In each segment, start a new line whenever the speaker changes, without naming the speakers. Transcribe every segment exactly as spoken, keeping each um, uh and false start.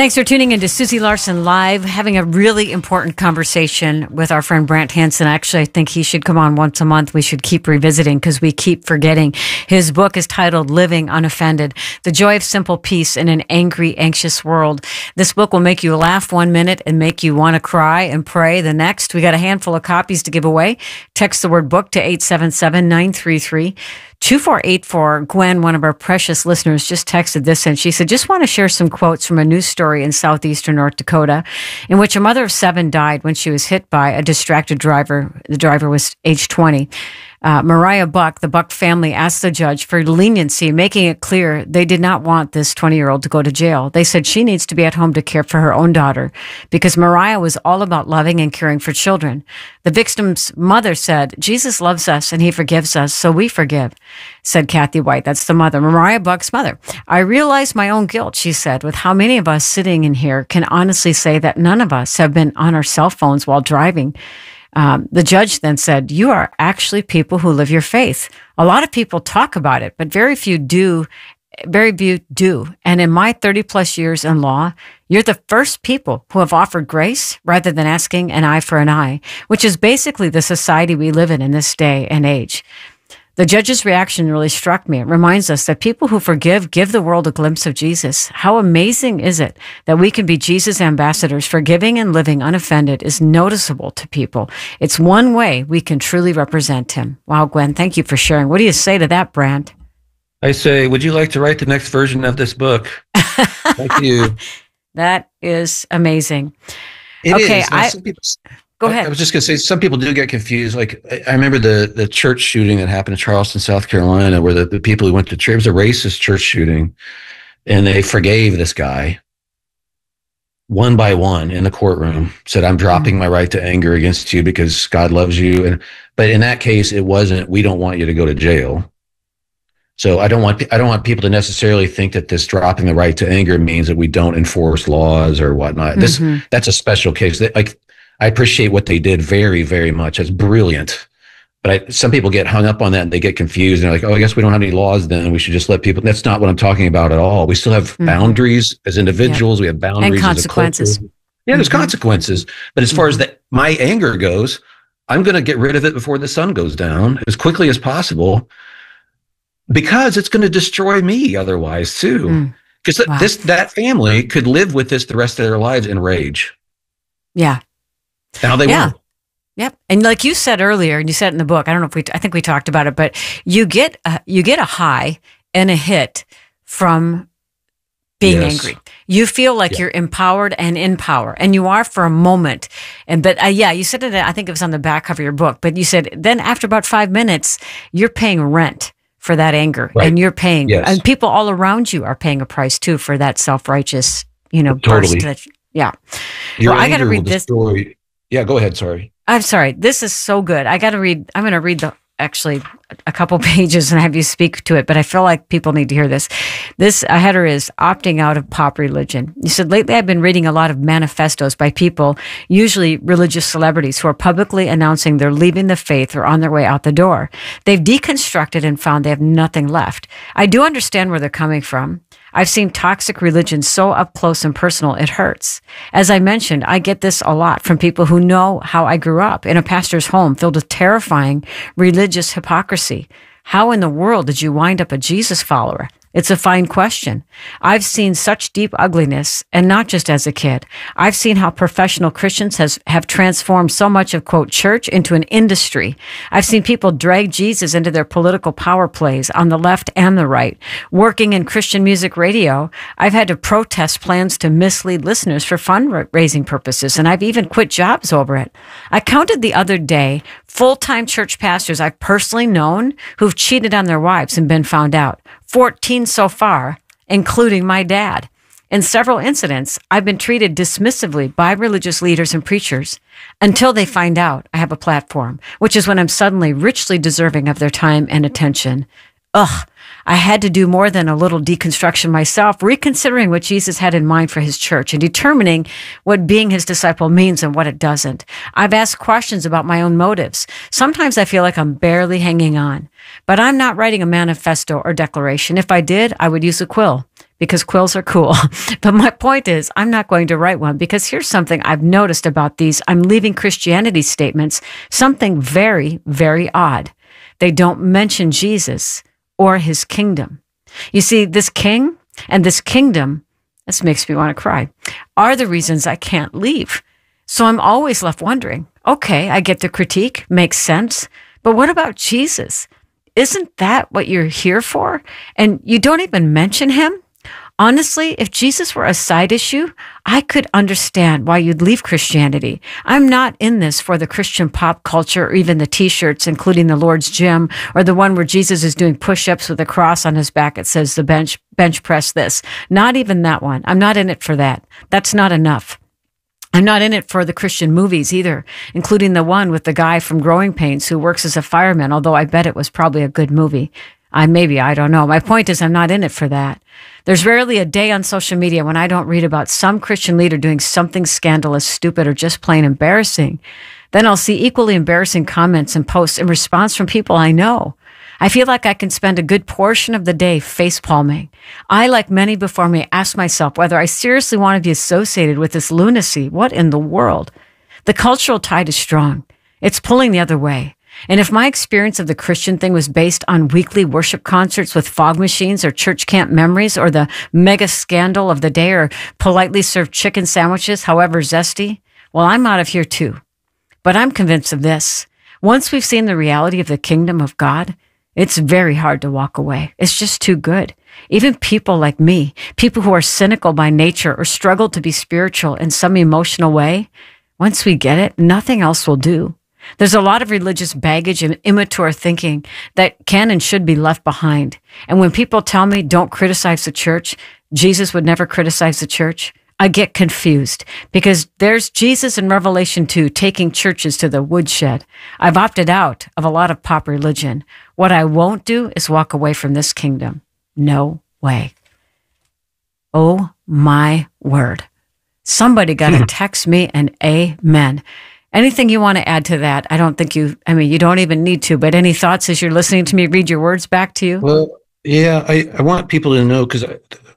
Thanks for tuning into Susie Larson Live, having a really important conversation with our friend Brant Hansen. Actually, I think he should come on once a month. We should keep revisiting because we keep forgetting. His book is titled Living Unoffended, The Joy of Simple Peace in an Angry, Anxious World. This book will make you laugh one minute and make you want to cry and pray the next. We got a handful of copies to give away. Text the word book to eight seven seven, nine three three, two four eight four. Gwen, one of our precious listeners, just texted this and she said, just want to share some quotes from a news story in southeastern North Dakota in which a mother of seven died when she was hit by a distracted driver. The driver was age twenty. Uh, Mariah Buck, the Buck family, asked the judge for leniency, making it clear they did not want this twenty-year-old to go to jail. They said she needs to be at home to care for her own daughter because Mariah was all about loving and caring for children. The victim's mother said, Jesus loves us and he forgives us, so we forgive, said Kathy White. That's the mother, Mariah Buck's mother. I realize my own guilt, she said, with how many of us sitting in here can honestly say that none of us have been on our cell phones while driving. Um, the judge then said, you are actually people who live your faith. A lot of people talk about it, but very few do, very few do. And in my thirty plus years in law, you're the first people who have offered grace rather than asking an eye for an eye, which is basically the society we live in in this day and age. The judge's reaction really struck me. It reminds us that people who forgive give the world a glimpse of Jesus. How amazing is it that we can be Jesus' ambassadors? Forgiving and living unoffended is noticeable to people. It's one way we can truly represent him. Wow, Gwen, thank you for sharing. What do you say to that, Brant?
I say, would you like to write the next version of this book? Thank you.
That is amazing.
It
okay,
is.
I...
Some people,
Go ahead.
I was just going to say, some people do get confused. Like, I remember the, the church shooting that happened in Charleston, South Carolina, where the, the people who went to church, it was a racist church shooting, and they forgave this guy one by one in the courtroom, said, I'm dropping mm-hmm. my right to anger against you because God loves you. And but in that case, it wasn't, we don't want you to go to jail. So I don't want I don't want people to necessarily think that this dropping the right to anger means that we don't enforce laws or whatnot. This mm-hmm. that's a special case. That, like, I appreciate what they did very, very much. It's brilliant. But I, some people get hung up on that and they get confused. And they're like, oh, I guess we don't have any laws then. We should just let people. That's not what I'm talking about at all. We still have mm-hmm. boundaries as individuals. Yeah. We have boundaries.
And consequences.
As a culture. Yeah, there's mm-hmm. consequences. But as far mm-hmm. as that, my anger goes, I'm going to get rid of it before the sun goes down as quickly as possible because it's going to destroy me otherwise too. Because mm. wow. this that family could live with this the rest of their lives in rage.
Yeah.
Now they
yeah.
won't.
Yep. And like you said earlier, and you said in the book, I don't know if we, I think we talked about it, but you get a, you get a high and a hit from being yes. angry. You feel like yeah. you're empowered and in power, and you are for a moment. And but uh, yeah, you said it. I think it was on the back of your book, but you said then after about five minutes, you're paying rent for that anger, right. and you're paying, yes. and people all around you are paying a price too for that self-righteous, you know,
totally.
burst. That, yeah.
Your
well, I got to read this.
Destroy, Yeah, go ahead. Sorry.
I'm sorry. This is so good. I got to read, I'm going to read the actually a couple pages and have you speak to it, but I feel like people need to hear this. This uh, header is opting out of pop religion. You said, lately I've been reading a lot of manifestos by people, usually religious celebrities, who are publicly announcing they're leaving the faith or on their way out the door. They've deconstructed and found they have nothing left. I do understand where they're coming from. I've seen toxic religion so up close and personal, it hurts. As I mentioned, I get this a lot from people who know how I grew up in a pastor's home filled with terrifying religious hypocrisy. How in the world did you wind up a Jesus follower? It's a fine question. I've seen such deep ugliness, and not just as a kid. I've seen how professional Christians has, have transformed so much of, quote, church into an industry. I've seen people drag Jesus into their political power plays on the left and the right. Working in Christian music radio, I've had to protest plans to mislead listeners for fundraising purposes, and I've even quit jobs over it. I counted the other day full-time church pastors I've personally known who've cheated on their wives and been found out. fourteen so far, including my dad. In several incidents, I've been treated dismissively by religious leaders and preachers until they find out I have a platform, which is when I'm suddenly richly deserving of their time and attention. Ugh, I had to do more than a little deconstruction myself, reconsidering what Jesus had in mind for his church and determining what being his disciple means and what it doesn't. I've asked questions about my own motives. Sometimes I feel like I'm barely hanging on, but I'm not writing a manifesto or declaration. If I did, I would use a quill, because quills are cool. But my point is, I'm not going to write one because here's something I've noticed about these I'm leaving Christianity statements, something very, very odd. They don't mention Jesus or his kingdom. You see, this king and this kingdom, this makes me want to cry, are the reasons I can't leave. So I'm always left wondering, okay, I get the critique, makes sense, but what about Jesus? Isn't that what you're here for? And you don't even mention him? Honestly, if Jesus were a side issue, I could understand why you'd leave Christianity. I'm not in this for the Christian pop culture or even the t-shirts, including the Lord's Gym, or the one where Jesus is doing push-ups with a cross on his back. It says the bench, bench press this. Not even that one. I'm not in it for that. That's not enough. I'm not in it for the Christian movies either, including the one with the guy from Growing Pains who works as a fireman, although I bet it was probably a good movie. I maybe, I don't know. My point is I'm not in it for that. There's rarely a day on social media when I don't read about some Christian leader doing something scandalous, stupid, or just plain embarrassing. Then I'll see equally embarrassing comments and posts in response from people I know. I feel like I can spend a good portion of the day facepalming. I, like many before me, ask myself whether I seriously want to be associated with this lunacy. What in the world? The cultural tide is strong. It's pulling the other way. And if my experience of the Christian thing was based on weekly worship concerts with fog machines or church camp memories or the mega scandal of the day or politely served chicken sandwiches, however zesty, well, I'm out of here too. But I'm convinced of this. Once we've seen the reality of the kingdom of God, it's very hard to walk away. It's just too good. Even people like me, people who are cynical by nature or struggle to be spiritual in some emotional way, once we get it, nothing else will do. There's a lot of religious baggage and immature thinking that can and should be left behind. And when people tell me don't criticize the church, Jesus would never criticize the church, I get confused because there's Jesus in Revelation two taking churches to the woodshed. I've opted out of a lot of pop religion. What I won't do is walk away from this kingdom. No way. Oh my word. Somebody got to text me an amen. Anything you want to add to that? I don't think you, I mean, you don't even need to, but any thoughts as you're listening to me read your words back to you?
Well, yeah, I, I want people to know because I,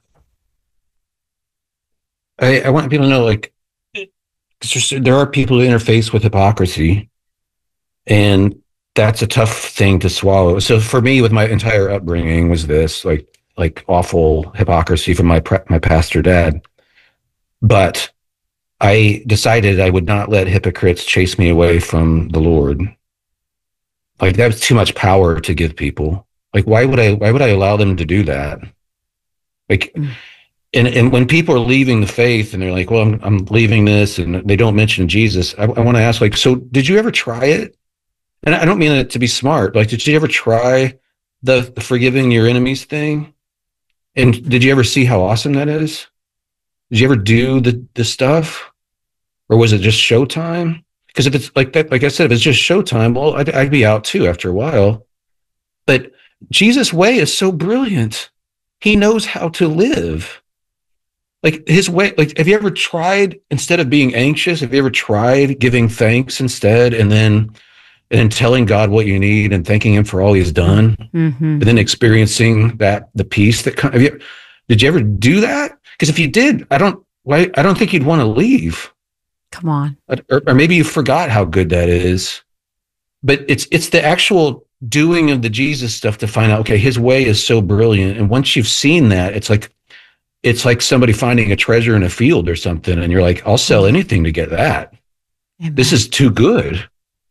I, I want people to know, like, cause there are people who interface with hypocrisy, and that's a tough thing to swallow. So for me, with my entire upbringing was this, like, like awful hypocrisy from my my pastor dad. But I decided I would not let hypocrites chase me away from the Lord. Like, that was too much power to give people. Like, why would I, why would I allow them to do that? Like, mm. and, and when people are leaving the faith and they're like, well, I'm, I'm leaving this, and they don't mention Jesus, I, I want to ask, like, so did you ever try it? And I don't mean it to be smart. Like, did you ever try the, the forgiving your enemies thing? And did you ever see how awesome that is? Did you ever do the, the stuff? Or was it just showtime? Because if it's like that, like I said, if it's just showtime, well, I'd, I'd be out too after a while. But Jesus' way is so brilliant. He knows how to live. Like, his way, like, have you ever tried, instead of being anxious, have you ever tried giving thanks instead, and then and then telling God what you need and thanking him for all he's done, mm-hmm. and then experiencing that, the peace that comes? Have you, did you ever do that? Because if you did, I don't, why, I don't think you'd want to leave.
Come on.
Or, or maybe you forgot how good that is. But it's it's the actual doing of the Jesus stuff to find out, okay, his way is so brilliant. And once you've seen that, it's like it's like somebody finding a treasure in a field or something, and you're like, I'll sell anything to get that. Amen. This is too good.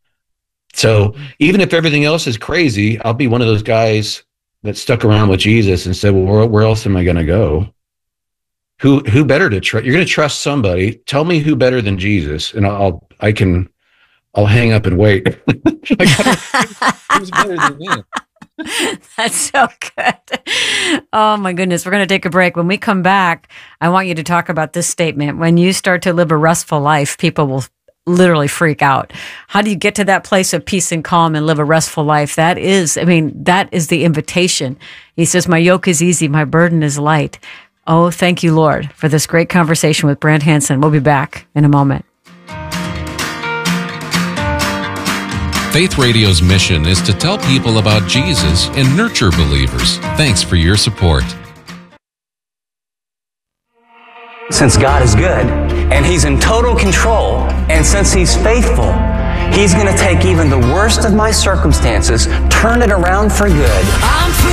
So even if everything else is crazy, I'll be one of those guys that stuck around with Jesus and said, well, where, where else am I going to go? Who who better to trust? You're going to trust somebody. Tell me who better than Jesus, and I'll I can I'll hang up and wait. Who's better than me?
That's so good. Oh my goodness, we're going to take a break. When we come back, I want you to talk about this statement. When you start to live a restful life, people will literally freak out. How do you get to that place of peace and calm and live a restful life? That is, I mean, that is the invitation. He says, my yoke is easy, my burden is light. Oh, thank you, Lord, for this great conversation with Brant Hansen. We'll be back in a moment.
Faith Radio's mission is to tell people about Jesus and nurture believers. Thanks for your support.
since God is good, and He's in total control, and since He's faithful, He's going to take even the worst of my circumstances, turn it around for good.
I'm